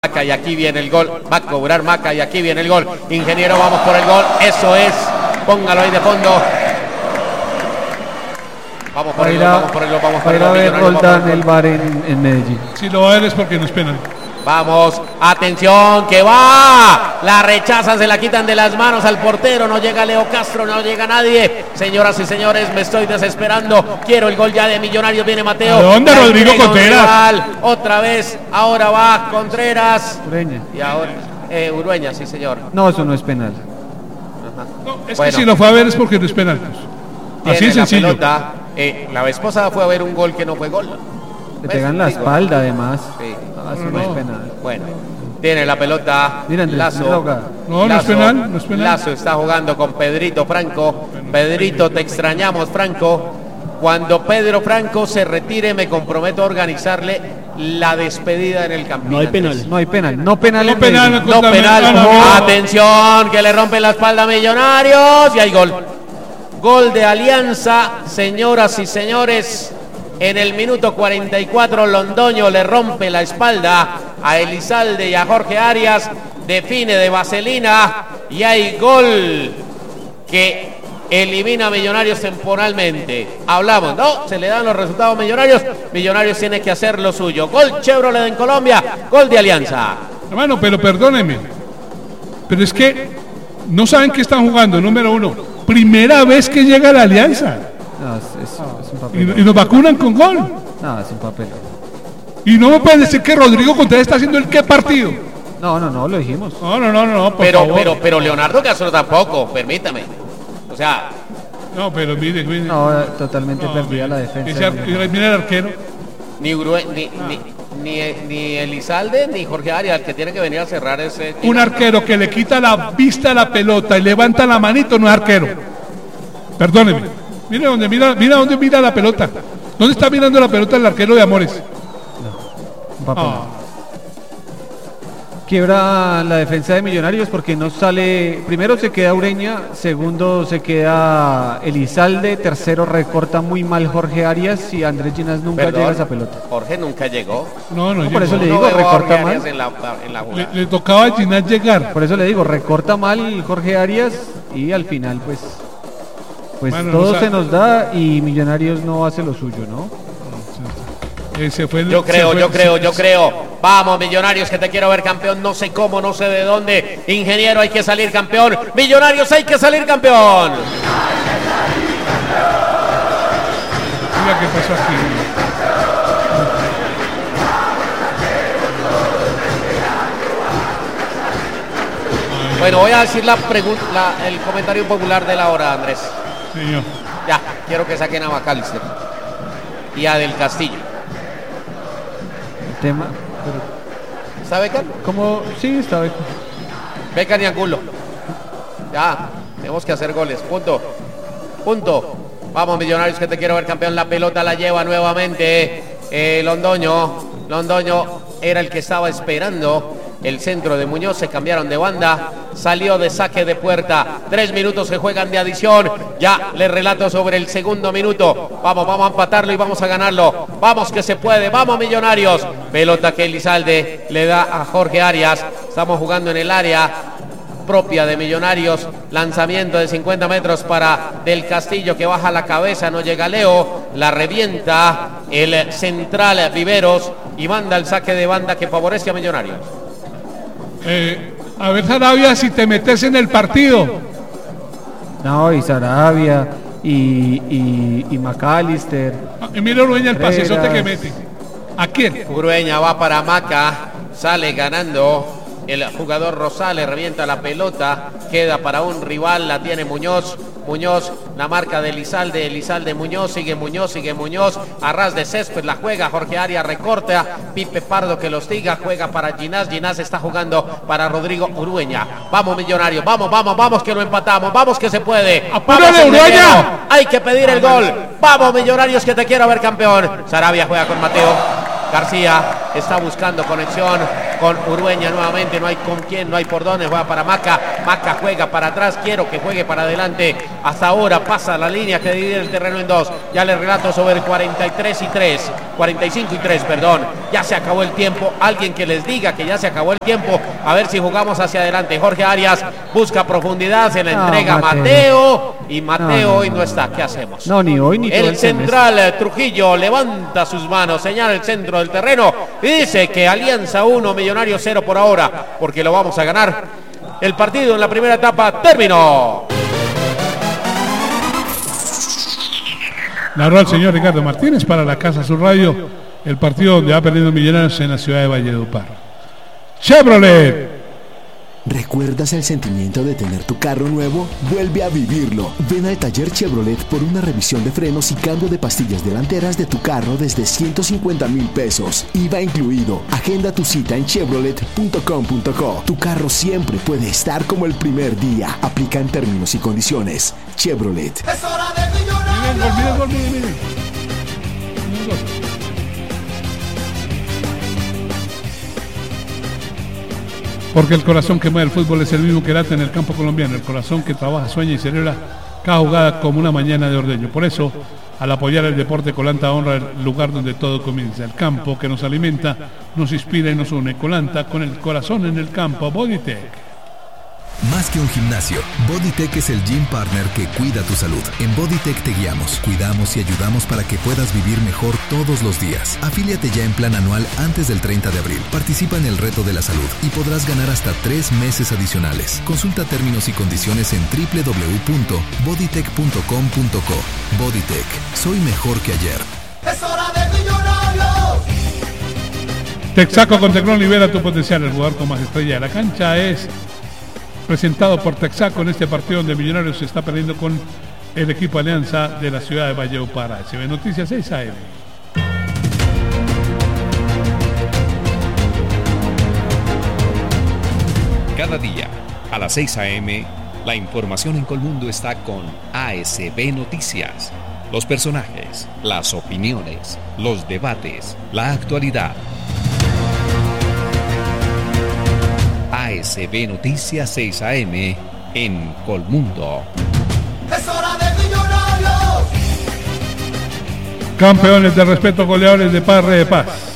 Maca y aquí viene el gol, va a cobrar Maca y aquí viene el gol. Ingeniero, vamos por el gol, eso es, póngalo ahí de fondo. Vamos por el gol, vamos por el gol, vamos por el gol. Para ver Roldán el VAR en Medellín. Si lo va a ver es porque no es penal. Vamos, atención, que va, la rechazan, se la quitan de las manos al portero, no llega Leo Castro, no llega nadie. Señoras y señores, me estoy desesperando, quiero el gol ya de Millonarios, viene Mateo. ¿A dónde Rodrigo Contreras? Otra vez, ahora va Contreras. Ureña. Y ahora, Urueña, sí señor. No, eso no es penal. No, es bueno, que si lo fue a ver es porque no es penal. Pues. Así es sencillo. Pelota, la vez pasada fue a ver un gol que no fue gol. Le pegan la espalda además. Sí. Eso no es penal. Bueno, tiene la pelota. Mira, Lazo. No, no es penal, no es penal. Lazo está jugando con Pedrito Franco. Pedrito, te extrañamos, Franco. Cuando Pedro Franco se retire, me comprometo a organizarle la despedida en el campín. No hay penal. No hay penal. No penal. No penal. No penal. Atención, que le rompe la espalda a Millonarios. Y hay gol. Gol de Alianza, señoras y señores. En el minuto 44, Londoño le rompe la espalda a Elizalde y a Jorge Arias. Define de vaselina y hay gol que elimina a Millonarios temporalmente. Hablamos, no, se le dan los resultados a Millonarios. Millonarios tiene que hacer lo suyo. Gol Chevrolet en Colombia, gol de Alianza. Hermano, pero perdóneme. Pero es que no saben que están jugando, número uno. Primera vez que llega la Alianza. No, es un papel. Y nos vacunan con gol. No, es un papel. Y no me pueden decir que Rodrigo Contreras está haciendo el qué partido. No, lo dijimos. No, pero Leonardo Castro tampoco, permítame. O sea. No, pero mire. No, totalmente perdida la defensa. Mira el arquero. Ni Elizalde ni Jorge Arias, el que tiene que venir a cerrar ese. Un arquero que le quita la vista a la pelota y levanta la manito no es arquero. Perdóneme. Mira dónde mira la pelota. ¿Dónde está mirando la pelota el arquero de Amores? Quiebra la defensa de Millonarios porque no sale. Primero se queda Ureña, segundo se queda Elizalde, tercero recorta muy mal Jorge Arias y Andrés Ginás nunca llega a esa pelota. Jorge nunca llegó. No, por eso le digo, recorta mal. Le tocaba a Ginás llegar. Por eso le digo, recorta mal Jorge Arias y al final pues bueno, todo se nos da y Millonarios no hace lo suyo, ¿no? Yo creo. Vamos, Millonarios, que te quiero ver campeón. No sé cómo, no sé de dónde. Ingeniero, hay que salir campeón. Millonarios, hay que salir campeón. Mira qué pasó aquí. Bueno, voy a decir el comentario popular de la hora, Andrés. Señor. Ya, quiero que saquen a Macalister y a Del Castillo. Tema. ¿Está Becan? ¿Cómo? Sí, está Becan. Becan y Angulo. Ya, tenemos que hacer goles. Punto. Vamos, Millonarios, que te quiero ver campeón. La pelota la lleva nuevamente Londoño era el que estaba esperando el centro de Muñoz. Se cambiaron de banda. Salió de saque de puerta. 3 minutos se juegan de adición. Ya le relato sobre el segundo minuto. Vamos a empatarlo y vamos a ganarlo. Vamos que se puede. Vamos, Millonarios. Pelota que Elizalde le da a Jorge Arias. Estamos jugando en el área propia de Millonarios. Lanzamiento de 50 metros para Del Castillo, que baja la cabeza. No llega Leo. La revienta el central Viveros y manda el saque de banda que favorece a Millonarios. A ver, Sarabia, si te metes en el partido. No, y Sarabia y Macalister. Mira Urueña el pasesote que mete. ¿A quién? Urueña va para Maca, sale ganando el jugador Rosales, revienta la pelota, queda para un rival, la tiene Muñoz, la marca de Elizalde, Muñoz, sigue Muñoz, a ras de césped la juega, Jorge Arias recorta, Pipe Pardo que los diga, juega para Ginás está jugando para Rodrigo Urueña. Vamos, Millonarios, vamos que lo empatamos, vamos que se puede. ¡Apúrale, Urueña! Hay que pedir el gol. Vamos, Millonarios, que te quiero ver campeón. Sarabia juega con Mateo. García está buscando conexión con Urueña nuevamente, no hay con quién, no hay por dónde, juega para Maca, Maca juega para atrás, quiero que juegue para adelante. Hasta ahora pasa la línea que divide el terreno en dos. Ya le relato sobre 45 y 3, perdón. Ya se acabó el tiempo. Alguien que les diga que ya se acabó el tiempo. A ver si jugamos hacia adelante. Jorge Arias busca profundidad, se la entrega Mateo. Y Mateo hoy no está. ¿Qué hacemos? No, ni hoy ni todo el central Trujillo levanta sus manos, señala el centro del terreno y dice que Alianza 1, Millonarios 0 por ahora, porque lo vamos a ganar. El partido en la primera etapa terminó. Narró el señor Ricardo Martínez para la Casa Sur Radio, el partido donde va perdiendo Millonarios en la ciudad de Valledupar. Chevrolet. ¿Recuerdas el sentimiento de tener tu carro nuevo? Vuelve a vivirlo. Ven al taller Chevrolet por una revisión de frenos y cambio de pastillas delanteras de tu carro desde 150,000 pesos. IVA incluido. Agenda tu cita en chevrolet.com.co. Tu carro siempre puede estar como el primer día. Aplica en términos y condiciones. Chevrolet. Es hora de Millonarios. Miren. Porque el corazón que mueve el fútbol es el mismo que late en el campo colombiano, el corazón que trabaja, sueña y celebra cada jugada como una mañana de ordeño. Por eso, al apoyar el deporte, Colanta honra el lugar donde todo comienza, el campo que nos alimenta, nos inspira y nos une. Colanta con el corazón en el campo. Bodytech. Más que un gimnasio, Bodytech es el gym partner que cuida tu salud. En Bodytech te guiamos, cuidamos y ayudamos para que puedas vivir mejor todos los días. Afíliate ya en plan anual antes del 30 de abril. Participa en el reto de la salud y podrás ganar hasta 3 meses adicionales. Consulta términos y condiciones en www.bodytech.com.co. Bodytech, soy mejor que ayer. Es hora de Millonarios. Texaco con Tecnol libera tu potencial. El jugador con más estrella de la cancha es presentado por Texaco en este partido donde Millonarios se está perdiendo con el equipo Alianza de la ciudad de Valledupar. SB Noticias 6 AM. Cada día a las 6 AM, la información en Colmundo está con ASB Noticias. Los personajes, las opiniones, los debates, la actualidad. ASB Noticias 6 AM en Colmundo. Es hora de Millonarios. Campeones de respeto, goleadores de Parre de Paz.